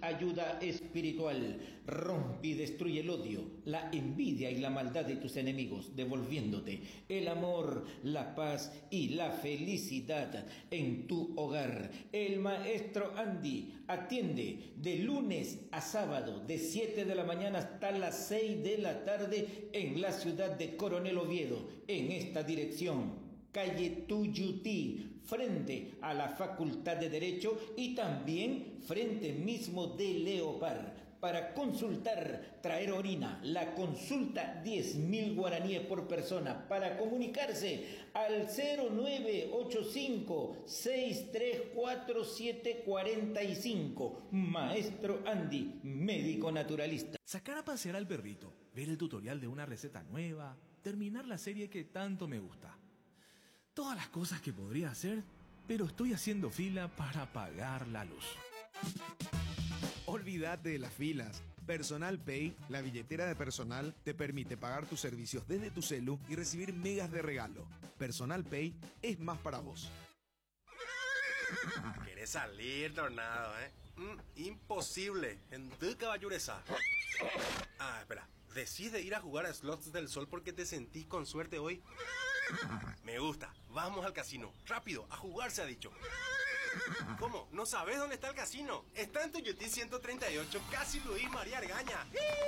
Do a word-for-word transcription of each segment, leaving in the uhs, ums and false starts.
ayuda espiritual. Rompe y destruye el odio, la envidia y la maldad de tus enemigos, devolviéndote el amor, la paz y la felicidad en tu hogar. El maestro Andy atiende de lunes a sábado de siete de la mañana hasta las seis de la tarde en la ciudad de Coronel Oviedo, en esta dirección: calle Tuyutí, frente a la Facultad de Derecho y también frente mismo de Leopard. Para consultar, traer orina, la consulta diez mil guaraníes por persona. Para comunicarse al cero nueve ocho cinco, seis tres cuatro, siete cuatro cinco. Maestro Andy, médico naturalista. Sacar a pasear al perrito, ver el tutorial de una receta nueva, terminar la serie que tanto me gusta. Todas las cosas que podría hacer, pero estoy haciendo fila para pagar la luz. Olvídate de las filas. Personal Pay, la billetera de personal, te permite pagar tus servicios desde tu celu y recibir megas de regalo. Personal Pay es más para vos. ¿Querés salir, Tornado, eh? Mm, imposible. En tu caballureza. Ah, espera. ¿Decís de ir a jugar a Slots del Sol porque te sentís con suerte hoy? Me gusta. Vamos al casino. Rápido, a jugar se ha dicho. ¿Cómo? ¿No sabes dónde está el casino? Está en Tuyutí ciento treinta y ocho, casi Luis María Argaña.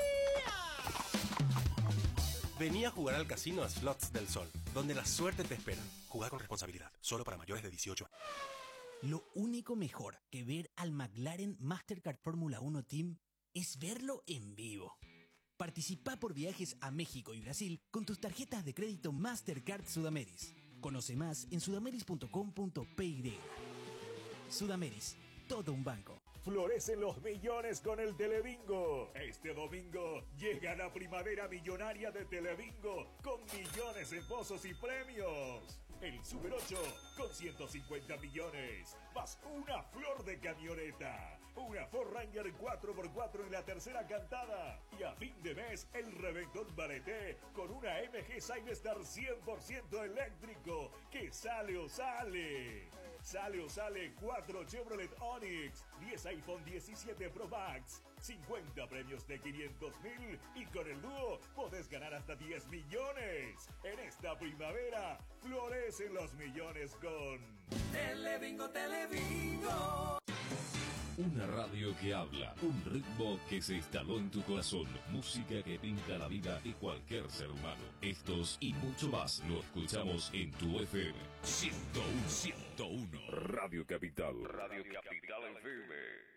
Vení a jugar al casino a Slots del Sol, donde la suerte te espera. Jugar con responsabilidad, solo para mayores de dieciocho años. Lo único mejor que ver al McLaren Mastercard Fórmula uno Team es verlo en vivo. Participa por viajes a México y Brasil con tus tarjetas de crédito Mastercard Sudameris. Conoce más en sudameris punto com punto pe y. Sudameris, todo un banco. Florecen los millones con el Telebingo. Este domingo llega la primavera millonaria de Telebingo con millones en pozos y premios. El Super ocho con ciento cincuenta millones, más una flor de camioneta, una Ford Ranger cuatro por cuatro en la tercera cantada. Y a fin de mes, el Reventón Bareté con una M G Sinestar cien por ciento eléctrico. Que sale o sale. Sale o sale cuatro Chevrolet Onix, diez iPhone diecisiete Pro Max, cincuenta premios de quinientos mil y con el dúo podés ganar hasta diez millones. En esta primavera, florecen los millones con Telebingo, Telebingo. Una radio que habla, un ritmo que se instaló en tu corazón, música que pinta la vida de cualquier ser humano. Estos y mucho más lo escuchamos en tu F M ciento uno, ciento uno. Radio Capital. Radio Capital F M.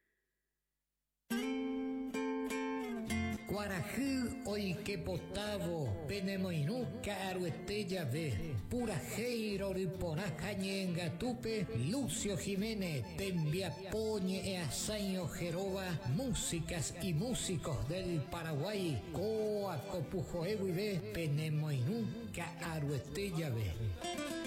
Guarajú hoy que potavo, penemoinuca aruetella ve, purajeiro ripona cañenga tupe, Lucio Jiménez, Tembiapoñe e Asaño Jeroba, músicas y músicos del Paraguay, Coa Copujoewi ve, penemoinuca aruetella ve.